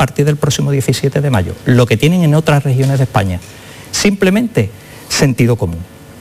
partir del próximo 17 de mayo, lo que tienen en otras regiones de España. Simplemente sentido común.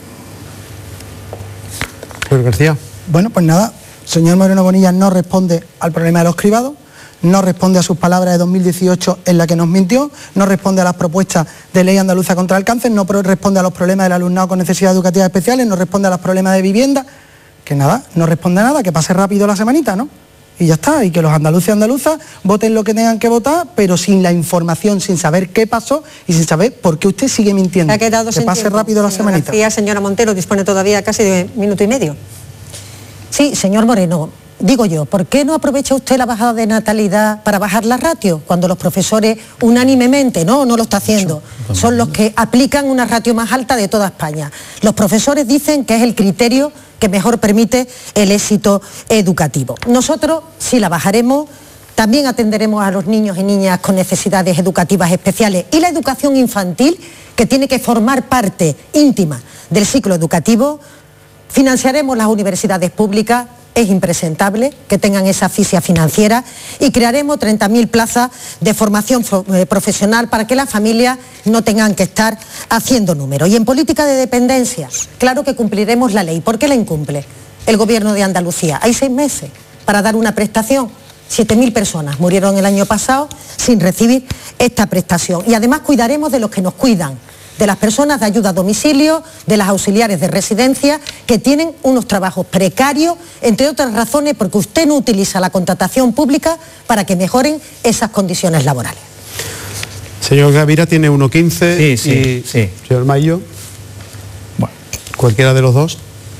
Señor García. Bueno, pues nada, señor Moreno Bonilla no responde al problema de los cribados, no responde a sus palabras de 2018 en la que nos mintió, no responde a las propuestas de ley andaluza contra el cáncer, no responde a los problemas del alumnado con necesidades educativas especiales, no responde a los problemas de vivienda, que nada, no responde a nada, que pase rápido la semanita, ¿no? Y ya está, y que los andaluces y andaluzas voten lo que tengan que votar, pero sin la información, sin saber qué pasó y sin saber por qué usted sigue mintiendo. Ha quedado que pase rápido la semanita. García, señora Montero, dispone todavía casi de minuto y medio. Sí, señor Moreno, digo yo, ¿por qué no aprovecha usted la bajada de natalidad para bajar la ratio? Cuando los profesores unánimemente, no lo está haciendo, son los que aplican una ratio más alta de toda España. Los profesores dicen que es el criterio que mejor permite el éxito educativo. Nosotros, si la bajaremos, también atenderemos a los niños y niñas con necesidades educativas especiales y la educación infantil, que tiene que formar parte íntima del ciclo educativo. Financiaremos las universidades públicas, es impresentable que tengan esa asfixia financiera, y crearemos 30.000 plazas de formación profesional para que las familias no tengan que estar haciendo números. Y en política de dependencia, claro que cumpliremos la ley. ¿Por qué la incumple el Gobierno de Andalucía? Hay 6 meses para dar una prestación. 7.000 personas murieron el año pasado sin recibir esta prestación. Y además cuidaremos de los que nos cuidan, de las personas de ayuda a domicilio, de las auxiliares de residencia, que tienen unos trabajos precarios, entre otras razones porque usted no utiliza la contratación pública para que mejoren esas condiciones laborales. Señor Gavira tiene 1,15 sí. Señor Maillo, bueno, cualquiera de los dos.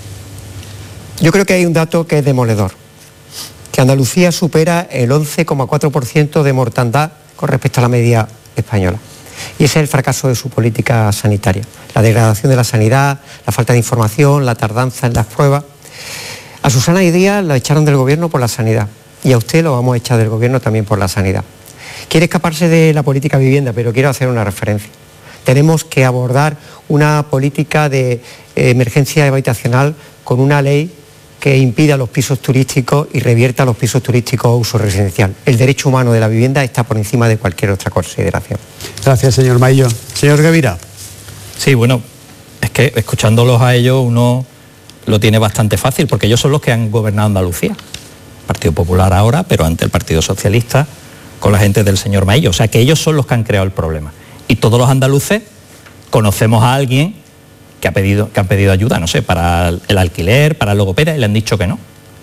Yo creo que hay un dato que es demoledor, que Andalucía supera el 11,4% de mortandad con respecto a la media española. Y ese es el fracaso de su política sanitaria, la degradación de la sanidad, la falta de información, la tardanza en las pruebas. A Susana Díaz la echaron del gobierno por la sanidad y a usted lo vamos a echar del gobierno también por la sanidad. Quiere escaparse de la política vivienda, pero quiero hacer una referencia. Tenemos que abordar una política de emergencia habitacional con una ley que impida los pisos turísticos y revierta los pisos turísticos a uso residencial. El derecho humano de la vivienda está por encima de cualquier otra consideración. Gracias, señor Maillo. Señor Gavira. Sí, bueno, es que escuchándolos a ellos uno lo tiene bastante fácil, porque ellos son los que han gobernado Andalucía. Partido Popular ahora, pero ante el Partido Socialista, con la gente del señor Maillo. O sea, que ellos son los que han creado el problema. Y todos los andaluces conocemos a alguien que han pedido ayuda, no sé, para el alquiler, para el logopeda, y le han dicho que no.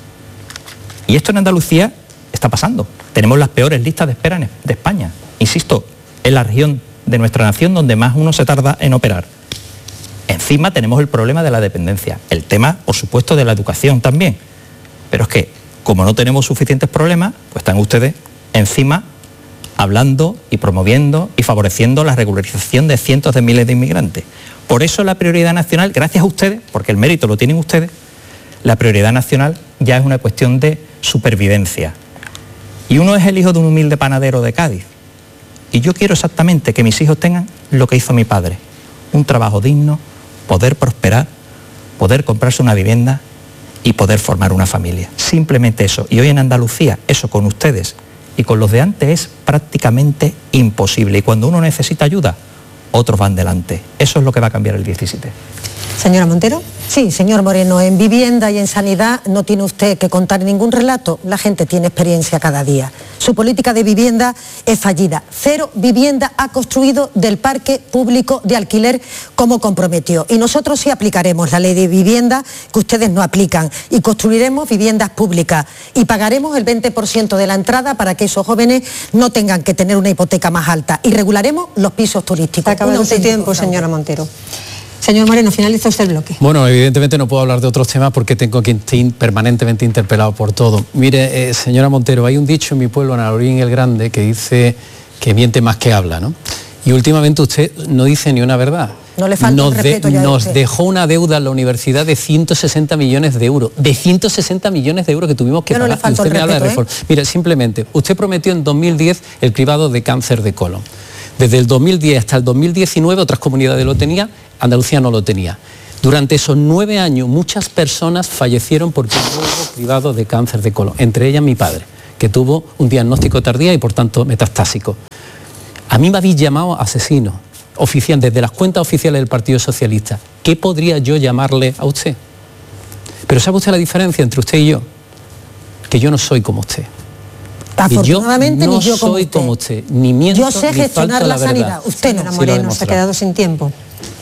Y esto en Andalucía está pasando. Tenemos las peores listas de espera de España. Insisto, es la región de nuestra nación donde más uno se tarda en operar. Encima tenemos el problema de la dependencia, el tema, por supuesto, de la educación también. Pero es que, como no tenemos suficientes problemas, pues están ustedes encima hablando y promoviendo y favoreciendo la regularización de cientos de miles de inmigrantes. Por eso la prioridad nacional, gracias a ustedes, porque el mérito lo tienen ustedes, la prioridad nacional ya es una cuestión de supervivencia. Y uno es el hijo de un humilde panadero de Cádiz. Y yo quiero exactamente que mis hijos tengan lo que hizo mi padre. Un trabajo digno, poder prosperar, poder comprarse una vivienda y poder formar una familia. Simplemente eso. Y hoy en Andalucía, eso con ustedes y con los de antes es prácticamente imposible. Y cuando uno necesita ayuda, otros van delante. Eso es lo que va a cambiar el 17. Señora Montero. Sí, señor Moreno, en vivienda y en sanidad no tiene usted que contar ningún relato. La gente tiene experiencia cada día. Su política de vivienda es fallida. 0 vivienda ha construido del parque público de alquiler como comprometió. Y nosotros sí aplicaremos la ley de vivienda que ustedes no aplican. Y construiremos viviendas públicas. Y pagaremos el 20% de la entrada para que esos jóvenes no tengan que tener una hipoteca más alta. Y regularemos los pisos turísticos. Acaba su tiempo, señora Montero. Señor Moreno, finaliza usted el bloque. Bueno, evidentemente no puedo hablar de otros temas porque tengo que estar permanentemente interpelado por todo. Mire, señora Montero, hay un dicho en mi pueblo, en Alorín el Grande, que dice que miente más que habla, ¿no? Y últimamente usted no dice ni una verdad. No le falta el respeto ya. Nos dejó una deuda en la universidad de 160 millones de euros. De 160 millones de euros que tuvimos que pagar. Y usted me habla de reforma. Mire, simplemente, usted prometió en 2010 el cribado de cáncer de colon. Desde el 2010 hasta el 2019 otras comunidades lo tenían, Andalucía no lo tenía. Durante esos 9 años muchas personas fallecieron porque no hubo cribado de cáncer de colon, entre ellas mi padre, que tuvo un diagnóstico tardío y por tanto metastásico. mí me habéis llamado asesino oficial desde las cuentas oficiales del Partido Socialista. ¿Qué podría yo llamarle a usted? Pero ¿sabe usted la diferencia entre usted y yo? Que yo no soy como usted. Afortunadamente yo no ni yo soy como usted, ni miento, yo sé ni gestionar falta la sanidad. verdad. Usted no. Señora Moreno, se ha quedado sin tiempo.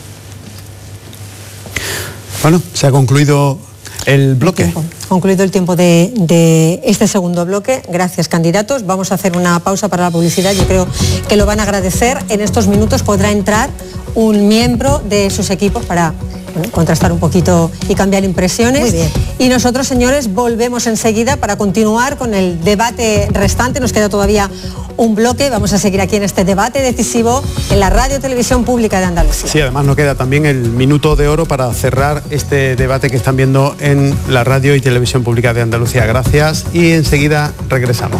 Bueno, se ha concluido el bloque. Concluido el tiempo de este segundo bloque. Gracias, candidatos. Vamos a hacer una pausa para la publicidad. Yo creo que lo van a agradecer. En estos minutos podrá entrar un miembro de sus equipos para contrastar un poquito y cambiar impresiones. Muy bien. Y nosotros, señores, volvemos enseguida para continuar con el debate restante. Nos queda todavía un bloque. Vamos a seguir aquí en este debate decisivo en la Radio Televisión Pública de Andalucía. Sí, además nos queda también el minuto de oro para cerrar este debate que están viendo en la Radio y Televisión Pública de Andalucía. Gracias y enseguida regresamos.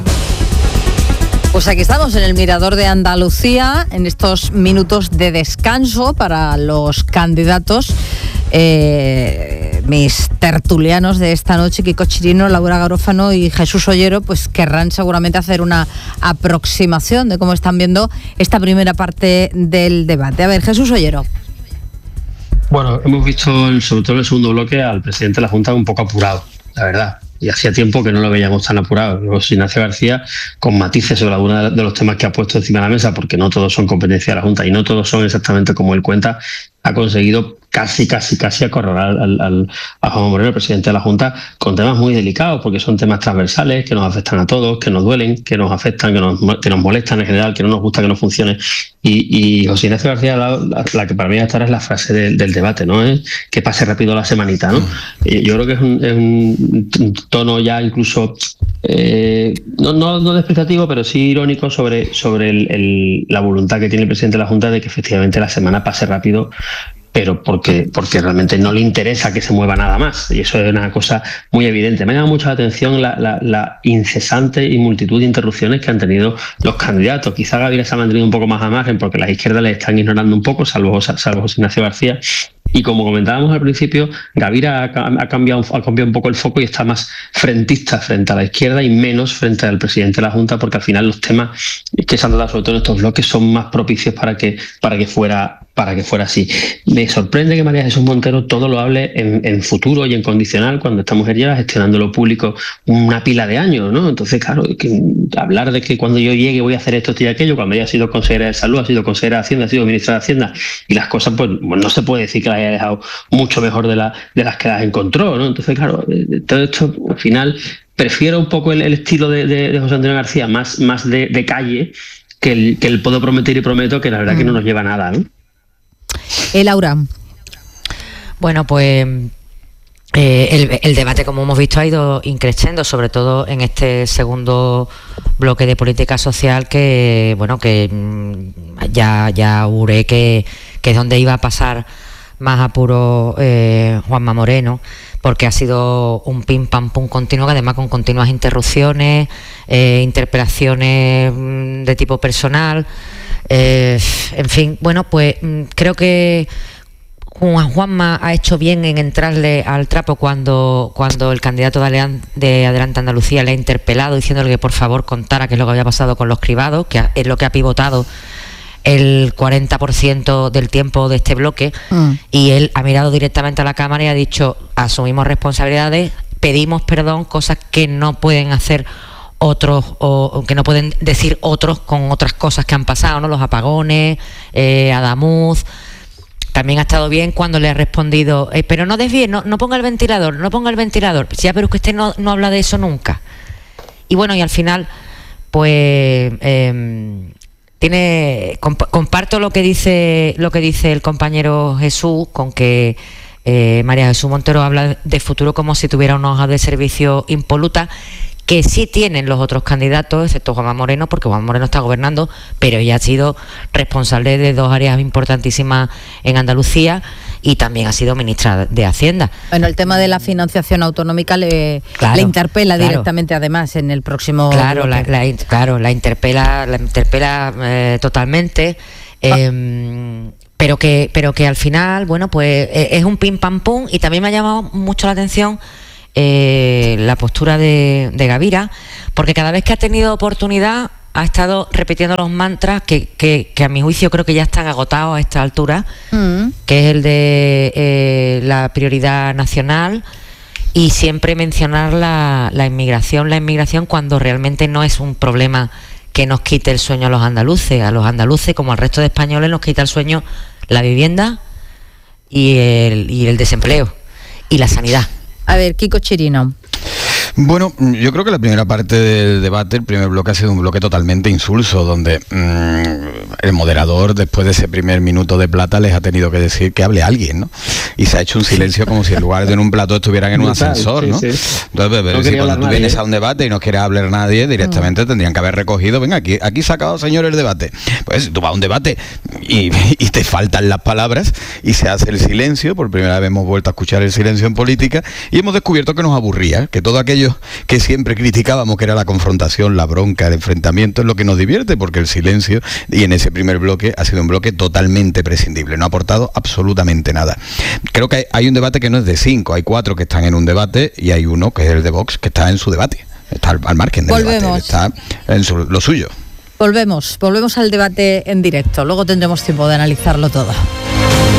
Pues aquí estamos en el Mirador de Andalucía, en estos minutos de descanso para los candidatos, mis tertulianos de esta noche, Kiko Chirino, Laura Garófano y Jesús Ollero, pues querrán seguramente hacer una aproximación de cómo están viendo esta primera parte del debate. A ver, Jesús Ollero. Bueno, hemos visto, sobre todo en el segundo bloque, al presidente de la Junta un poco apurado, la verdad. Y hacía tiempo que no lo veíamos tan apurado. Luego Ignacio García, con matices sobre algunos de los temas que ha puesto encima de la mesa, porque no todos son competencia de la Junta y no todos son exactamente como él cuenta, ha conseguido casi acorralar a Juanma Moreno, el presidente de la Junta, con temas muy delicados, porque son temas transversales que nos afectan a todos, que nos duelen, que nos afectan, que nos molestan en general, que no nos gusta que no funcione. Y José Ignacio García ha dado la que para mí hasta ahora es la frase del debate, ¿no? Que pase rápido la semanita, ¿no? Yo creo que es un tono ya incluso no despreciativo, pero sí irónico sobre la voluntad que tiene el presidente de la Junta de que efectivamente la semana pase rápido, pero porque realmente no le interesa que se mueva nada más, y eso es una cosa muy evidente. Me llama mucho la atención la incesante y multitud de interrupciones que han tenido los candidatos. Quizá Gaviria se ha mantenido un poco más a margen porque las izquierdas le están ignorando un poco, salvo José Ignacio García. Y como comentábamos al principio, Gaviria ha cambiado un poco el foco y está más frentista frente a la izquierda y menos frente al presidente de la Junta, porque al final los temas que se han tratado sobre todo en estos bloques son más propicios para que fuera así. Me sorprende que María Jesús Montero todo lo hable en futuro y en condicional, cuando esta mujer lleva gestionando lo público una pila de años, ¿no? Entonces, claro, hablar de que cuando yo llegue voy a hacer esto y aquello, cuando ella ha sido consejera de Salud, ha sido consejera de Hacienda, ha sido ministra de Hacienda, y las cosas, pues no se puede decir que las haya dejado mucho mejor de las que las encontró, ¿no? Entonces, claro, todo esto, al final, prefiero un poco el estilo de José Antonio García, más de calle, que el puedo prometer y prometo, que la verdad que no nos lleva a nada, ¿no? Laura. Bueno, pues el debate, como hemos visto, ha ido increciendo, sobre todo en este segundo bloque de política social, que bueno, que ya auguré que es donde iba a pasar más apuro Juanma Moreno, porque ha sido un pim pam pum continuo, que además con continuas interrupciones, interpelaciones de tipo personal. En fin, bueno, pues creo que Juanma ha hecho bien en entrarle al trapo cuando el candidato de Adelante Andalucía le ha interpelado, diciéndole que por favor contara qué es lo que había pasado con los cribados, que es lo que ha pivotado el 40% del tiempo de este bloque. Y él ha mirado directamente a la Cámara y ha dicho: asumimos responsabilidades, pedimos perdón, cosas que no pueden hacer otros, o que no pueden decir otros con otras cosas que han pasado, ¿no? Los apagones, Adamuz. También ha estado bien cuando le ha respondido: pero no desvíe, no ponga el ventilador, no ponga el ventilador. Ya, pero es que usted no habla de eso nunca. Y bueno, y al final, pues comparto lo que dice el compañero Jesús, con que María Jesús Montero habla de futuro como si tuviera una hoja de servicio impoluta, que sí tienen los otros candidatos, excepto Juanma Moreno, porque Juanma Moreno está gobernando, pero ella ha sido responsable de dos áreas importantísimas en Andalucía y también ha sido ministra de Hacienda. Bueno, el tema de la financiación autonómica le interpela directamente, además, en el próximo... Claro, la interpela totalmente. Pero que al final, bueno, pues es un pim pam pum. Y también me ha llamado mucho la atención la postura de Gaviria, porque cada vez que ha tenido oportunidad ha estado repitiendo los mantras que a mi juicio creo que ya están agotados a esta altura, que es el de la prioridad nacional y siempre mencionar la inmigración cuando realmente no es un problema que nos quite el sueño a los andaluces como al resto de españoles nos quita el sueño la vivienda y el desempleo y la sanidad. A ver, Kiko Chirino. Bueno, yo creo que la primera parte del debate, el primer bloque ha sido un bloque totalmente insulso, donde el moderador, después de ese primer minuto de plata, les ha tenido que decir que hable alguien, ¿no? Y se ha hecho un silencio como si en lugar de en un plató estuvieran en un ascensor, ¿no? Sí. Entonces, pero si cuando tú vienes a un debate y no quieres hablar nadie, directamente tendrían que haber recogido, venga, aquí se ha acabado, señor, el debate. Pues si tú vas a un debate y te faltan las palabras y se hace el silencio, por primera vez hemos vuelto a escuchar el silencio en política y hemos descubierto que nos aburría, que todo aquello que siempre criticábamos, que era la confrontación, la bronca, el enfrentamiento, es lo que nos divierte, porque el silencio, y en ese primer bloque, ha sido un bloque totalmente prescindible, no ha aportado absolutamente nada. Creo que hay un debate que no es de 5, hay 4 que están en un debate y hay uno, que es el de Vox, que está en su debate, está al margen del debate, está en lo suyo. Volvemos al debate en directo, luego tendremos tiempo de analizarlo todo.